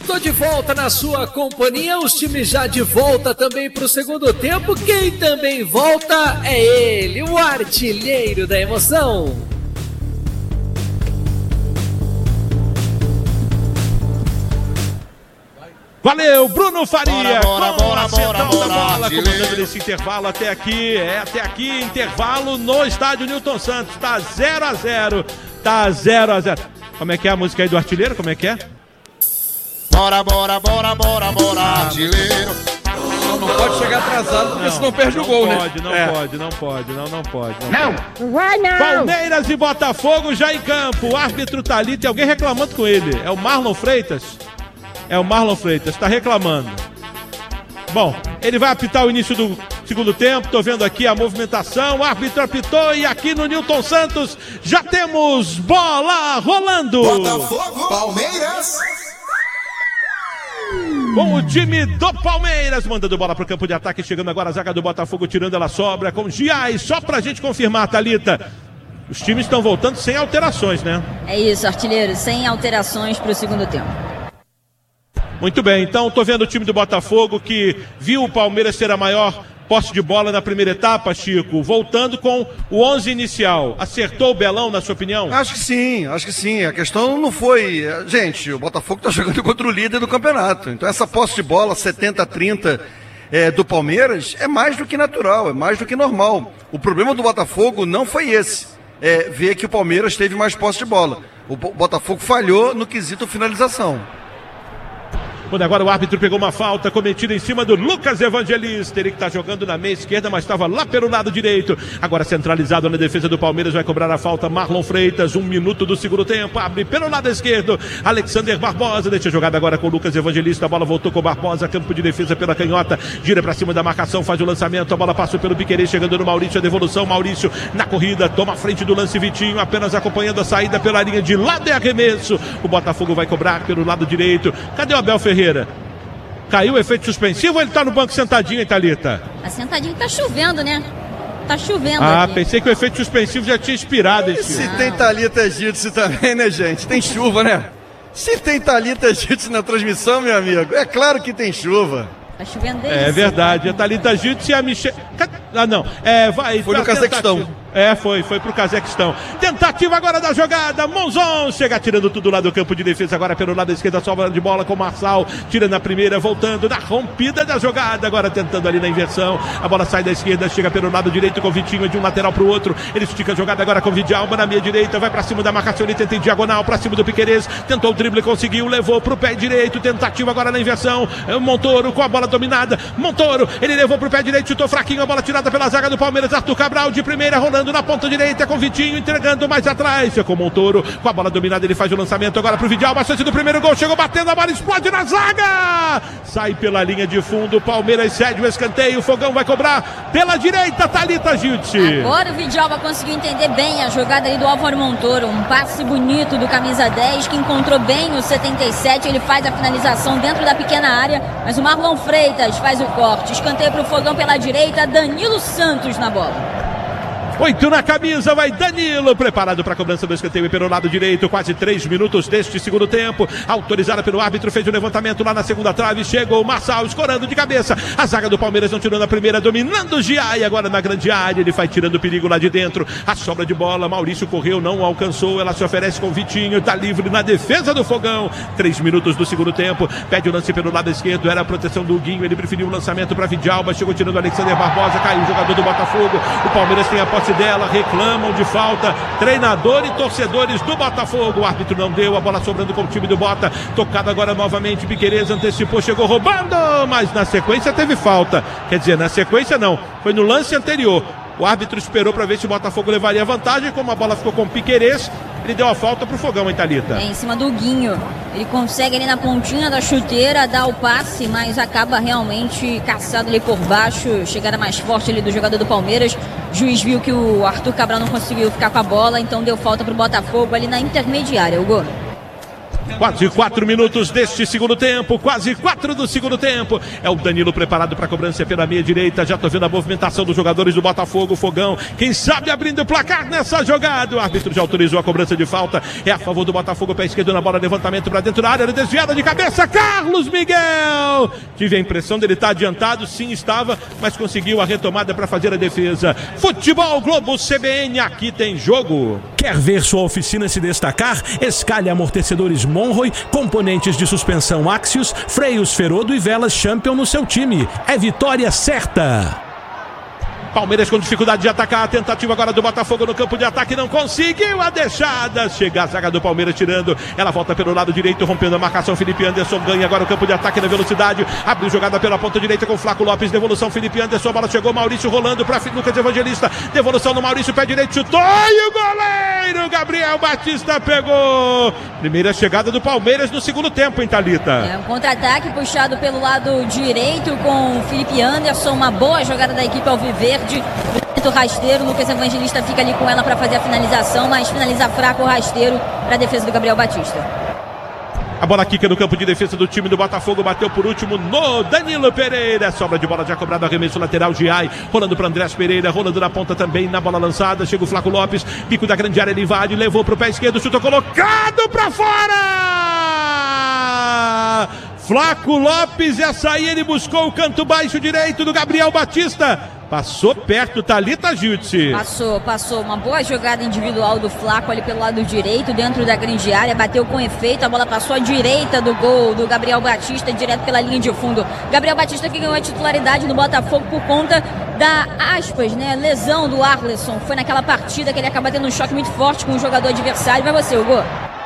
Tô de volta na sua companhia, os times já de volta também pro segundo tempo. Quem também volta é ele, o artilheiro da emoção. Valeu, Bruno Faria, bora, bola, comandando nesse intervalo até aqui, intervalo no estádio Newton Santos, tá 0-0, Como é que é a música aí do artilheiro, como é que é? Bora, artilheiro. Não pode chegar atrasado, porque senão perde o gol, né? Não pode. Não. Palmeiras e Botafogo já em campo, o árbitro tá ali, tem alguém reclamando com ele, é o Marlon Freitas? É o Marlon Freitas, tá reclamando. Bom, ele vai apitar o início do segundo tempo, tô vendo aqui a movimentação, o árbitro apitou e aqui no Newton Santos já temos bola rolando. Botafogo, Palmeiras. Com o time do Palmeiras, mandando bola pro campo de ataque, chegando agora a zaga do Botafogo, tirando ela sobra com Giai, só pra gente confirmar, Thalita. Os times estão voltando sem alterações, né? É isso, artilheiro, sem alterações pro segundo tempo. Muito bem, então tô vendo o time do Botafogo que viu o Palmeiras ter a maior posse de bola na primeira etapa, Chico, voltando com o 11 inicial. Acertou o Belão, na sua opinião? Acho que sim. A questão não foi... Gente, o Botafogo tá jogando contra o líder do campeonato. Então essa posse de bola 70-30 do Palmeiras é mais do que natural, é mais do que normal. O problema do Botafogo não foi esse. Ver que o Palmeiras teve mais posse de bola. O Botafogo falhou no quesito finalização. Quando agora o árbitro pegou uma falta cometida em cima do Lucas Evangelista, ele que está jogando na meia esquerda, mas estava lá pelo lado direito, agora centralizado na defesa do Palmeiras, vai cobrar a falta Marlon Freitas, 1 minuto do segundo tempo, abre pelo lado esquerdo, Alexander Barbosa, deixa a jogada agora com o Lucas Evangelista, a bola voltou com o Barbosa, campo de defesa pela canhota, gira para cima da marcação, faz o lançamento, a bola passou pelo Piquerez, chegando no Maurício, a devolução, Maurício na corrida, toma a frente do lance, Vitinho, apenas acompanhando a saída pela linha de lado e arremesso, o Botafogo vai cobrar pelo lado direito, cadê o Abel Ferreira? Caiu o efeito suspensivo ou ele tá no banco sentadinho, hein, Thalita? Tá sentadinho, tá chovendo, né? Tá chovendo aqui. Pensei que o efeito suspensivo já tinha expirado. Se tem Thalita Jitsi também, né, gente? Tem chuva, né? Se tem Thalita Jitsi na transmissão, meu amigo, é claro que tem chuva. Tá chovendo desde É verdade, a Thalita Jitsi e a Michelle... não, vai... Foi no Cazaquistão. Foi pro Cazaquistão. Tentativa agora da jogada, Monzon chega tirando tudo lá do campo de defesa, agora pelo lado esquerdo, sobra de bola com o Marçal, tira na primeira, voltando na rompida da jogada, agora tentando ali na inversão, a bola sai da esquerda, chega pelo lado direito com o Vitinho, de um lateral pro outro, ele estica a jogada agora com o Vidalba na meia direita, vai pra cima da marcação, ele tenta em diagonal, pra cima do Piquerez, tentou o drible, conseguiu, levou pro pé direito, tentativa agora na inversão, Montoro com a bola dominada, Montoro, ele levou pro pé direito, chutou fraquinho, a bola tirada pela zaga do Palmeiras, Arthur Cabral de primeira, rolando na ponta direita com Vitinho, entregando mais atrás, com o Montoro, com a bola dominada, ele faz o lançamento agora pro Vidal, a chance do primeiro gol, chegou batendo, a bola explode na zaga, sai pela linha de fundo, Palmeiras cede o escanteio, o Fogão vai cobrar pela direita, Thalita Jitsi. Agora o Vidal conseguiu entender bem a jogada ali do Álvaro Montoro, um passe bonito do camisa 10, que encontrou bem o 77, ele faz a finalização dentro da pequena área, mas o Marlon Freitas faz o corte, escanteio pro Fogão pela direita, Danilo Santos na bola. 8 na camisa, vai Danilo, preparado para a cobrança do escanteio pelo lado direito, quase 3 minutos deste segundo tempo, autorizada pelo árbitro, fez o levantamento lá na segunda trave, chegou o Marçal, escorando de cabeça, a zaga do Palmeiras não tirou na primeira, dominando o Giai, agora na grande área, ele vai tirando o perigo lá de dentro, a sobra de bola, Maurício correu, não alcançou, ela se oferece com o Vitinho, tá livre na defesa do Fogão, 3 minutos do segundo tempo, pede o lance pelo lado esquerdo, era a proteção do Guinho, ele preferiu o lançamento para Vidalba, chegou tirando o Alexander Barbosa, caiu o jogador do Botafogo, o Palmeiras tem a posse dela, reclamam de falta, treinador e torcedores do Botafogo, o árbitro não deu, a bola sobrando com o time do Bota, tocado agora novamente, Piquerez antecipou, chegou roubando, mas na sequência teve falta, quer dizer, na sequência não, foi no lance anterior, o árbitro esperou para ver se o Botafogo levaria vantagem, como a bola ficou com o Piquerez, ele deu a falta pro Fogão, hein, Thalita? Em cima do Guinho, ele consegue ali na pontinha da chuteira dar o passe, mas acaba realmente caçado ali por baixo, chegada mais forte ali do jogador do Palmeiras, o juiz viu que o Arthur Cabral não conseguiu ficar com a bola, então deu falta pro Botafogo ali na intermediária, Hugo. Quase 4 minutos deste segundo tempo, quase 4 do segundo tempo. É o Danilo preparado para a cobrança pela meia direita. Já estou vendo a movimentação dos jogadores do Botafogo. Fogão, quem sabe abrindo o placar nessa jogada. O árbitro já autorizou a cobrança de falta. É a favor do Botafogo, pé esquerdo na bola, levantamento para dentro da área, desviada de cabeça. Carlos Miguel. Tive a impressão dele estar adiantado, sim estava, mas conseguiu a retomada para fazer a defesa. Futebol Globo CBN, aqui tem jogo. Quer ver sua oficina se destacar? Escalhe amortecedores Monroy, componentes de suspensão Axios, freios Ferodo e velas Champion no seu time. É vitória certa. Palmeiras com dificuldade de atacar, a tentativa agora do Botafogo no campo de ataque, não conseguiu a deixada, chega a zaga do Palmeiras tirando, ela volta pelo lado direito, rompendo a marcação, Felipe Anderson ganha agora o campo de ataque na velocidade, abriu jogada pela ponta direita com Flaco Lopes, devolução Felipe Anderson, a bola chegou, Maurício rolando para Lucas Evangelista, devolução no Maurício, pé direito, chutou e o goleiro Gabriel Batista pegou. Primeira chegada do Palmeiras no segundo tempo, hein, Thalita? É um contra-ataque puxado pelo lado direito com Felipe Anderson, uma boa jogada da equipe alviverde. Do rasteiro, Lucas Evangelista fica ali com ela para fazer a finalização, mas finaliza fraco o rasteiro para a defesa do Gabriel Batista. A bola quica no campo de defesa do time do Botafogo, bateu por último no Danilo Pereira, sobra de bola já cobrado, arremesso lateral, Giai, rolando para Andrés Pereira, rolando na ponta também, na bola lançada, chega o Flaco Lopes, pico da grande área, ele invade, levou para o pé esquerdo, chutou colocado para fora! Flaco Lopes, essa aí ele buscou o canto baixo direito do Gabriel Batista. Passou perto, Thalita Giltzi. Passou. Uma boa jogada individual do Flaco ali pelo lado direito, dentro da grande área. Bateu com efeito, a bola passou à direita do gol do Gabriel Batista, direto pela linha de fundo. Gabriel Batista que ganhou a titularidade no Botafogo por conta da, lesão do Arleson. Foi naquela partida que ele acaba tendo um choque muito forte com o jogador adversário. Vai você, Hugo.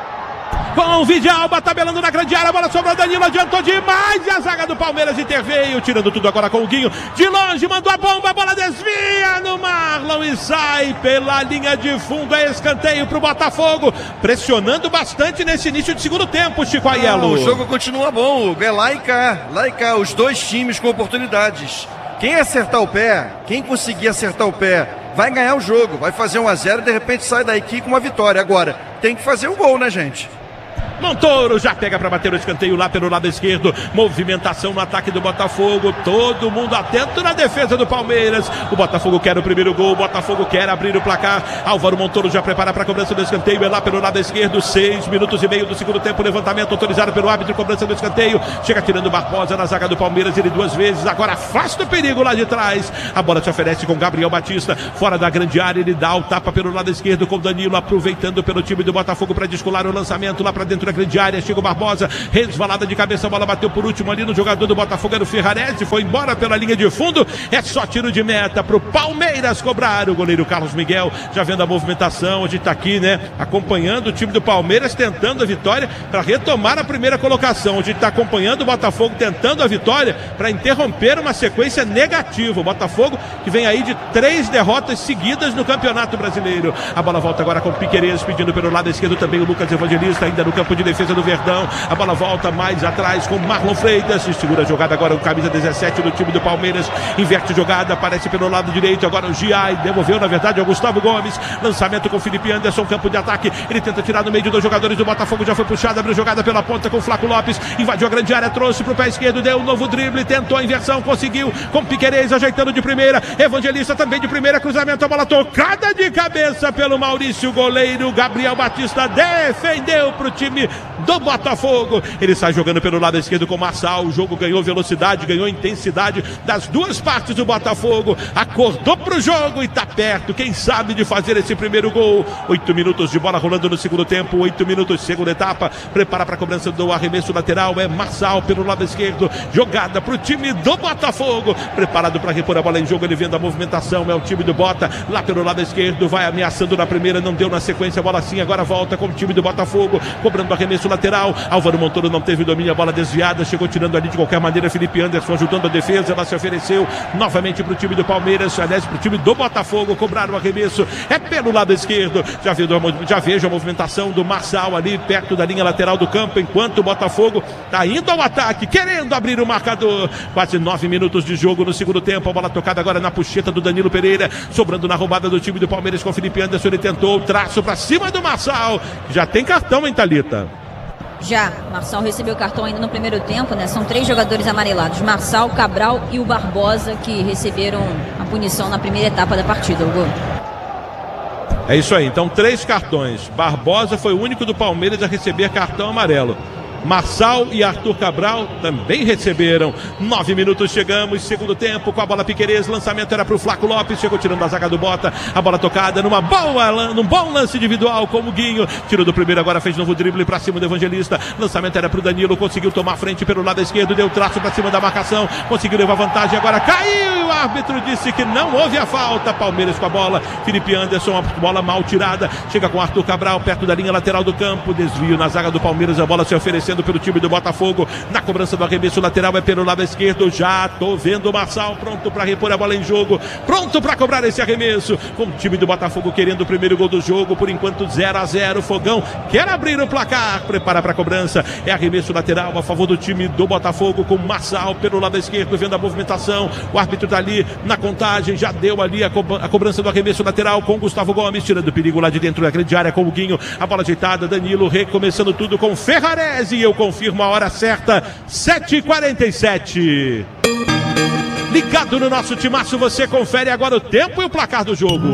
Com o Vidalba tabelando na grande área, a bola sobrou, Danilo adiantou demais e a zaga do Palmeiras interveio, tirando tudo agora com o Guinho, de longe mandou a bomba, a bola desvia no Marlon e sai pela linha de fundo, é escanteio pro Botafogo, pressionando bastante nesse início de segundo tempo, Chico Aiello. O jogo continua bom, é lá e cá, os dois times com oportunidades. Quem acertar o pé, quem conseguir acertar o pé, vai ganhar o jogo, vai fazer 1-0 e de repente sai daqui com uma vitória. Agora, tem que fazer um gol, né, gente? Montoro já pega para bater o escanteio lá pelo lado esquerdo, movimentação no ataque do Botafogo, todo mundo atento na defesa do Palmeiras, o Botafogo quer o primeiro gol, o Botafogo quer abrir o placar, Álvaro Montoro já prepara para a cobrança do escanteio, é lá pelo lado esquerdo, 6 minutos e meio do segundo tempo, levantamento autorizado pelo árbitro, cobrança do escanteio, chega tirando Barbosa na zaga do Palmeiras, ele duas vezes, agora afasta o perigo lá de trás, a bola se oferece com Gabriel Batista, fora da grande área, ele dá o tapa pelo lado esquerdo com Danilo, aproveitando pelo time do Botafogo para descolar o lançamento lá para dentro da grande área, chega o Barbosa, resvalada de cabeça, a bola bateu por último ali no jogador do Botafogo, era o Ferrarese, foi embora pela linha de fundo, é só tiro de meta pro Palmeiras cobrar, o goleiro Carlos Miguel, já vendo a movimentação, a gente tá aqui, né, acompanhando o time do Palmeiras, tentando a vitória para retomar a primeira colocação, a gente tá acompanhando o Botafogo tentando a vitória para interromper uma sequência negativa, o Botafogo que vem aí de 3 derrotas seguidas no Campeonato Brasileiro, a bola volta agora com o Piquerez, pedindo pelo lado esquerdo também o Lucas Evangelista, ainda no campo de defesa do Verdão, a bola volta mais atrás com Marlon Freitas, segura a jogada agora o camisa 17 do time do Palmeiras, inverte jogada, aparece pelo lado direito, agora o Giai, devolveu na verdade ao Gustavo Gomes, lançamento com Felipe Anderson, campo de ataque, ele tenta tirar no meio de 2 jogadores do Botafogo, já foi puxado, abriu jogada pela ponta com o Flaco Lopes, invadiu a grande área, trouxe pro pé esquerdo, deu um novo drible, tentou a inversão, conseguiu, com Piquerez ajeitando de primeira, Evangelista também de primeira, cruzamento, a bola tocada de cabeça pelo Maurício, goleiro Gabriel Batista defendeu pro time do Botafogo, ele sai jogando pelo lado esquerdo com o Marçal, o jogo ganhou velocidade, ganhou intensidade das duas partes do Botafogo, acordou pro jogo e tá perto, quem sabe de fazer esse primeiro gol, 8 minutos de bola rolando no segundo tempo, 8 minutos, segunda etapa, prepara para a cobrança do arremesso lateral, é Marçal pelo lado esquerdo, jogada pro time do Botafogo, preparado para repor a bola em jogo, ele vendo a movimentação, é o time do Bota, lá pelo lado esquerdo, vai ameaçando na primeira, não deu na sequência, a bola sim, agora volta com o time do Botafogo, cobrando arremesso lateral, Álvaro Montoro não teve domínio, a bola desviada, chegou tirando ali de qualquer maneira, Felipe Anderson ajudando a defesa, ela se ofereceu novamente para o time do Palmeiras, aliás para o time do Botafogo, cobrar o arremesso, é pelo lado esquerdo, já vejo a movimentação do Marçal ali perto da linha lateral do campo, enquanto o Botafogo está indo ao ataque, querendo abrir o marcador, quase 9 minutos de jogo no segundo tempo, a bola tocada agora na puxeta do Danilo Pereira, sobrando na roubada do time do Palmeiras com Felipe Anderson, ele tentou o traço para cima do Marçal, já tem cartão, hein, Thalita? Já, Marçal recebeu o cartão ainda no primeiro tempo, né? São 3 jogadores amarelados, Marçal, Cabral e o Barbosa, que receberam a punição na primeira etapa da partida, Hugo. É isso aí, então 3 cartões. Barbosa foi o único do Palmeiras a receber cartão amarelo. Marçal e Arthur Cabral também receberam. 9 minutos, chegamos, segundo tempo, com a bola Piquerez, lançamento era para o Flaco Lopes, chegou tirando da zaga do Bota, a bola tocada num bom lance individual com o Guinho, tirou do primeiro, agora fez novo drible para cima do Evangelista, lançamento era para o Danilo, conseguiu tomar frente pelo lado esquerdo, deu traço para cima da marcação, conseguiu levar vantagem, agora caiu, o árbitro disse que não houve a falta. Palmeiras com a bola, Felipe Anderson, a bola mal tirada, chega com Arthur Cabral perto da linha lateral do campo, desvio na zaga do Palmeiras, a bola se oferecendo pelo time do Botafogo, na cobrança do arremesso lateral é pelo lado esquerdo, já tô vendo o Marçal pronto para repor a bola em jogo, pronto para cobrar esse arremesso, com o time do Botafogo querendo o primeiro gol do jogo, por enquanto 0-0, Fogão quer abrir o placar, prepara para a cobrança, é arremesso lateral a favor do time do Botafogo, com o Marçal pelo lado esquerdo, vendo a movimentação, o árbitro tá ali na contagem, já deu ali a cobrança do arremesso lateral com Gustavo Gomes, tirando o perigo lá de dentro da grande área com o Guinho, a bola ajeitada, Danilo recomeçando tudo com Ferrarese, e eu confirmo a hora certa, 7h47. Ligado no nosso timaço, você confere agora o tempo e o placar do jogo.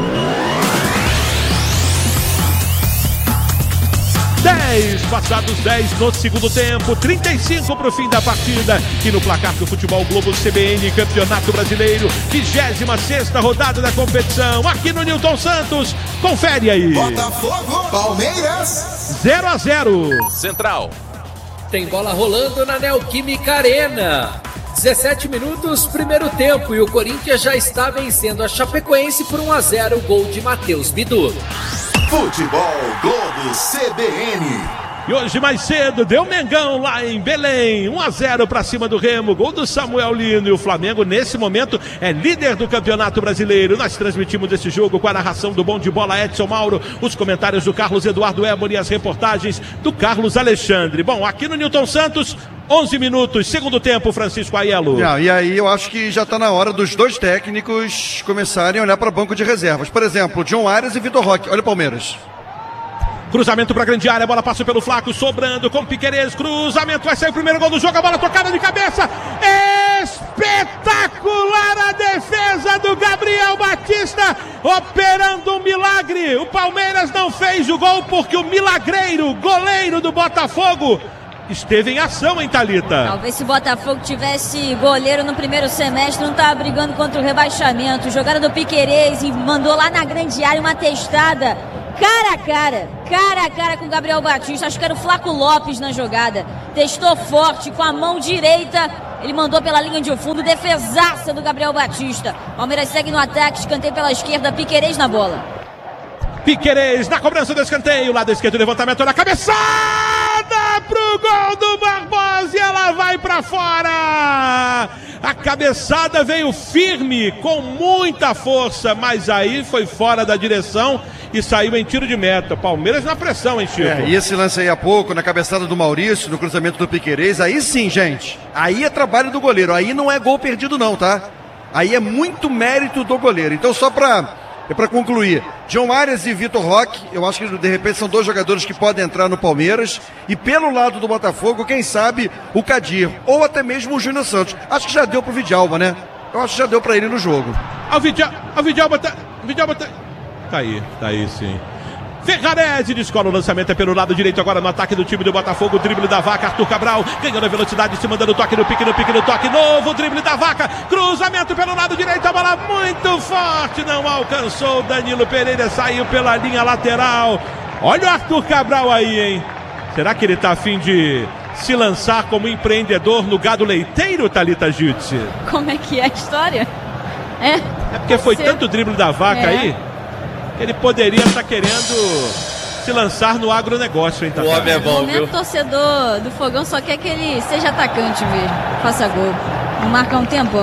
10, passados 10 no segundo tempo, 35 para o fim da partida. E no placar do Futebol Globo CBN, Campeonato Brasileiro, 26ª rodada da competição, aqui no Newton Santos. Confere aí. Botafogo, Palmeiras, 0-0. Central. Tem bola rolando na Neoquímica Arena. 17 minutos, primeiro tempo, e o Corinthians já está vencendo a Chapecoense por 1-0, gol de Matheus Bidu. Futebol Globo CBN. E hoje mais cedo, deu Mengão lá em Belém, 1-0 para cima do Remo, gol do Samuel Lino, e o Flamengo nesse momento é líder do Campeonato Brasileiro. Nós transmitimos esse jogo com a narração do Bom de Bola Edson Mauro, os comentários do Carlos Eduardo Ébori e as reportagens do Carlos Alexandre. Bom, aqui no Newton Santos, 11 minutos, segundo tempo, Francisco Aiello. E aí eu acho que já está na hora dos dois técnicos começarem a olhar para o banco de reservas. Por exemplo, John Arias e Vitor Roque. Olha o Palmeiras. Cruzamento para a grande área, a bola passa pelo Flaco, sobrando com Piquerez, cruzamento, vai sair o primeiro gol do jogo, a bola tocada de cabeça, espetacular a defesa do Gabriel Batista, operando um milagre. O Palmeiras não fez o gol porque o milagreiro, goleiro do Botafogo, esteve em ação, hein, Thalita? Talvez se o Botafogo tivesse goleiro no primeiro semestre, não estava brigando contra o rebaixamento. Jogada do Piquerez e mandou lá na grande área uma testada cara a cara com o Gabriel Batista. Acho que era o Flaco Lopes na jogada. Testou forte com a mão direita, ele mandou pela linha de fundo, defesaça do Gabriel Batista. Palmeiras segue no ataque, escanteio pela esquerda, Piquerez na bola. Piquerez na cobrança do escanteio, lado esquerdo, levantamento na cabeçada pro gol do Barbosa e ela vai pra fora. A cabeçada veio firme, com muita força, mas aí foi fora da direção e saiu em tiro de meta. Palmeiras na pressão, hein, Chico? E esse lance aí há pouco, na cabeçada do Maurício, no cruzamento do Piquerez, aí sim, gente, aí é trabalho do goleiro, aí não é gol perdido não, tá? Aí é muito mérito do goleiro. Então só pra concluir, John Arias e Vitor Roque, eu acho que de repente são dois jogadores que podem entrar no Palmeiras, e pelo lado do Botafogo, quem sabe o Kadir, ou até mesmo o Júnior Santos. Acho que já deu pro Vidalba, né? Eu acho que já deu pra ele no jogo. O Vidalba tá... Tá aí sim. Ferrarese descola o lançamento, é pelo lado direito agora no ataque do time do Botafogo, o drible da Vaca, Arthur Cabral, ganhando a velocidade, se mandando toque no pique, novo drible da Vaca, cruzamento pelo lado direito, a bola muito forte, não alcançou, Danilo Pereira saiu pela linha lateral. Olha o Arthur Cabral aí, hein? Será que ele tá a fim de se lançar como empreendedor no gado leiteiro, Thalita Jutsi? Como é que é a história? É porque foi tanto drible da Vaca aí, ele poderia estar querendo se lançar no agronegócio, hein, O homem é bom, viu? O torcedor do Fogão só quer que ele seja atacante mesmo, faça gol. Não marca um tempão.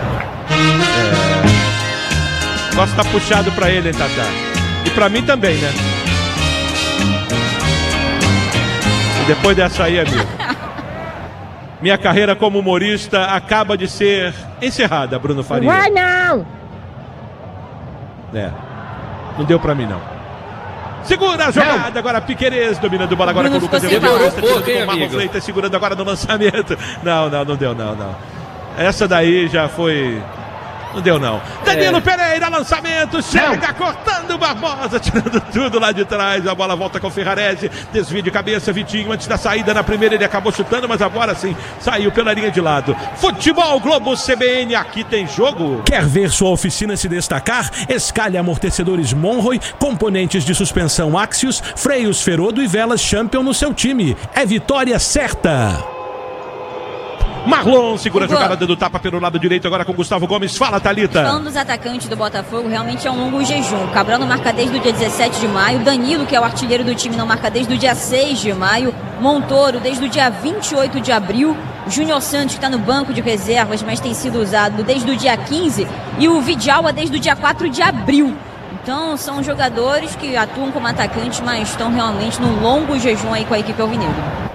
O negócio tá puxado pra ele, hein, Tatá? E pra mim também, né? E depois dessa aí, amigo, minha carreira como humorista acaba de ser encerrada, Bruno Faria. Vai não! Não deu pra mim, não. Segura a jogada, agora Piquerez dominando a bola agora com o Lucas Evangelista, tirando com o Marlon Freitas, segurando agora no lançamento. Não deu não. Essa daí já foi... Não deu não. Danilo Pereira, lançamento, chega cortando o Barbosa, tirando tudo lá de trás. A bola volta com o Ferrarese, desvio de cabeça, Vitinho, antes da saída na primeira ele acabou chutando, mas agora sim, saiu pela linha de lado. Futebol Globo CBN, aqui tem jogo. Quer ver sua oficina se destacar? Escalhe amortecedores Monroy, componentes de suspensão Axios, freios Ferodo e velas Champion no seu time. É vitória certa. Marlon segura a jogada, dando tapa pelo lado direito agora com Gustavo Gomes. Fala, Thalita. Falando dos atacantes do Botafogo, realmente é um longo jejum. Cabral não marca desde o dia 17 de maio. Danilo, que é o artilheiro do time, não marca desde o dia 6 de maio. Montoro, desde o dia 28 de abril. Júnior Santos, que está no banco de reservas, mas tem sido usado desde o dia 15. E o Vidjalba desde o dia 4 de abril. Então, são jogadores que atuam como atacantes, mas estão realmente num longo jejum aí com a equipe alvinegro.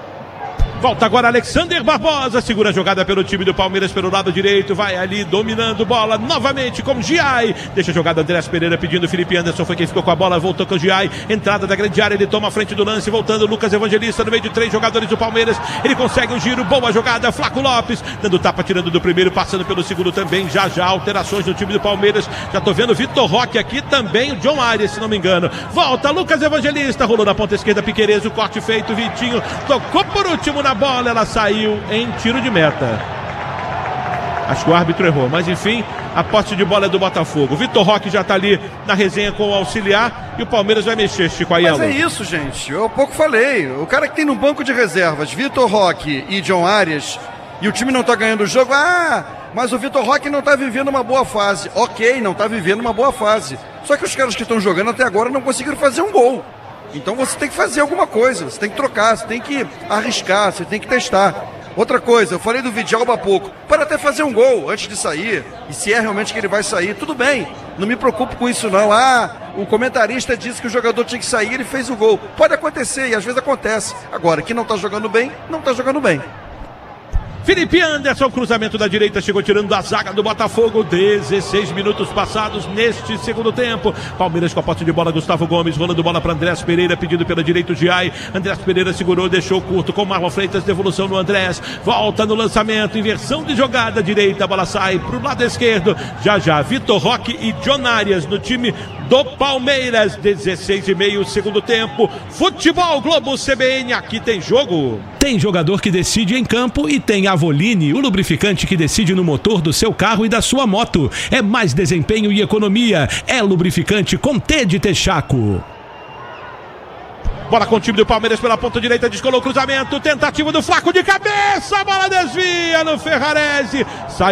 Volta agora Alexander Barbosa, segura a jogada pelo time do Palmeiras pelo lado direito, vai ali dominando bola novamente com Giai, deixa a jogada Andrés Pereira pedindo, Felipe Anderson foi quem ficou com a bola, voltou com o Giai, entrada da grande área, ele toma a frente do lance, voltando Lucas Evangelista no meio de 3 jogadores do Palmeiras, ele consegue um giro, boa jogada, Flaco Lopes, dando tapa, tirando do primeiro, passando pelo segundo também, já alterações no time do Palmeiras, já tô vendo Vitor Roque aqui também, o John Arias, se não me engano, volta Lucas Evangelista, rolou na ponta esquerda, Piquerez, o corte feito, Vitinho, tocou por último na bola, ela saiu em tiro de meta. Acho que o árbitro errou, mas enfim, a posse de bola é do Botafogo. Vitor Roque já tá ali na resenha com o auxiliar e o Palmeiras vai mexer, Chico Aiello. Mas é isso, gente, eu há pouco falei, o cara que tem no banco de reservas Vitor Roque e John Arias e o time não tá ganhando o jogo, mas o Vitor Roque não tá vivendo uma boa fase. Ok, não tá vivendo uma boa fase, só que os caras que estão jogando até agora não conseguiram fazer um gol. Então você tem que fazer alguma coisa, você tem que trocar, você tem que arriscar, você tem que testar. Outra coisa, eu falei do Vidjalba há pouco, para até fazer um gol antes de sair, e se é realmente que ele vai sair, tudo bem, não me preocupo com isso não. O comentarista disse que o jogador tinha que sair, ele fez o gol. Pode acontecer, e às vezes acontece. Agora, que não está jogando bem, não está jogando bem. Felipe Anderson, cruzamento da direita, chegou tirando a zaga do Botafogo, 16 minutos passados neste segundo tempo. Palmeiras com a posse de bola, Gustavo Gomes, rolando bola para Andrés Pereira, pedido pela direita o Giai. Andrés Pereira segurou, deixou curto com Marlon Freitas, devolução no Andrés, volta no lançamento, inversão de jogada, direita, a bola sai para o lado esquerdo. Já, Vitor Roque e John Arias no time do Palmeiras, 16,5 segundo tempo. Futebol Globo CBN, aqui tem jogo. Tem jogador que decide em campo e tem Avoline, o lubrificante que decide no motor do seu carro e da sua moto. É mais desempenho e economia. É lubrificante com T de Texaco. Bola com o time do Palmeiras pela ponta direita, descolou o cruzamento, tentativa do Flaco de cabeça, a bola desvia no Ferrarese.